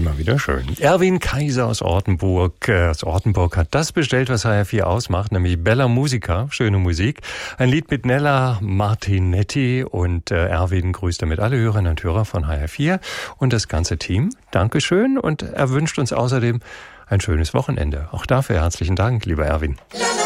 Immer wieder schön. Erwin Kaiser aus Ortenburg hat das bestellt, was HR4 ausmacht, nämlich Bella Musica, schöne Musik. Ein Lied mit Nella Martinetti und Erwin grüßt damit alle Hörerinnen und Hörer von HR4 und das ganze Team. Dankeschön und er wünscht uns außerdem ein schönes Wochenende. Auch dafür herzlichen Dank, lieber Erwin.